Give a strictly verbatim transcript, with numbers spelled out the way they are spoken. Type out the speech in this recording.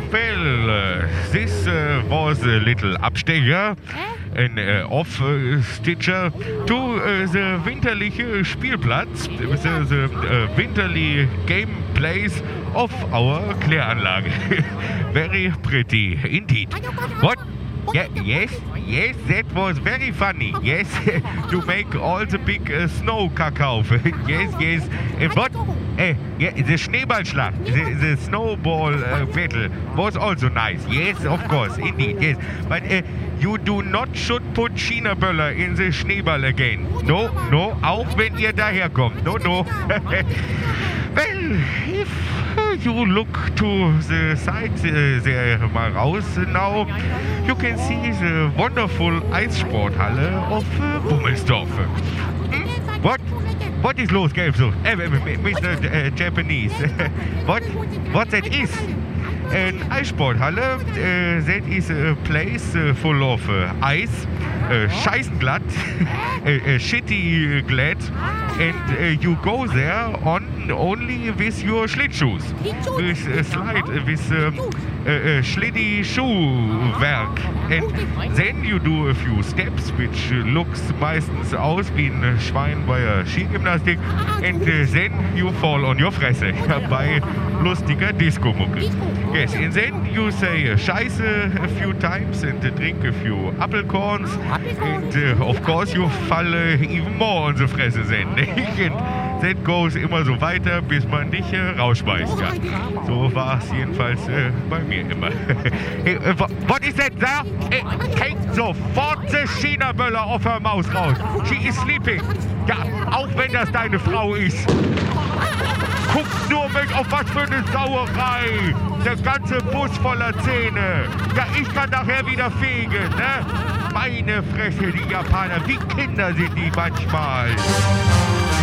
Well, uh, this uh, was a little Abstecher, ein uh, Off-Stitcher to uh, the winterliche Spielplatz, the, the uh, winterly game place of our Kläranlage. Very pretty indeed. What? Yeah, yes, yes, that was very funny. Yes, to make all the big uh, snow kakao. Yes, yes. And what? Uh, yeah, the Schneeballschlacht, the, the snowball uh, battle was also nice. Yes, of course, indeed, yes. But uh, you do not should put China-Böller in the Schneeball again. No, no, auch wenn ihr daherkommt. No, no. Well, if you look to the side uh, there mal raus now, you can see the wonderful Eissporthalle of uh, Bummelsdorf. Hmm? What? What is los, Gelbsucht? Uh, Mister Uh, Japanese. what? What that is? An Eissporthalle, uh, that is a place uh, full of uh, ice, uh, scheißenglatt, uh, uh, shitty glad, and uh, you go there on only with your Schlittschuhs, with a slide, uh, with um, uh, uh, Schlitty Schuhwerk, and then you do a few steps, which uh, looks meistens aus wie ein Schwein bei der Skigymnastik, and uh, then you fall on your Fresse bei lustiger Disco-Mucke. Yes, and then you say uh, Scheiße a few times and uh, drink a few Apfelkorns, and uh, of course you fall uh, even more on the Fresse then. And that goes immer so weiter, bis man dich äh, rausschmeißt. Ja. So war es jedenfalls äh, bei mir immer. Hey, äh, what is that there? Hey, take sofort the China-Böller auf der Maus raus. She is sleeping. Ja, auch wenn das deine Frau ist. Guck nur weg, auf was für eine Sauerei. Der ganze Bus voller Zähne. Ja, ich kann nachher wieder fegen, ne? Meine Fresse, die Japaner, wie Kinder sind die manchmal.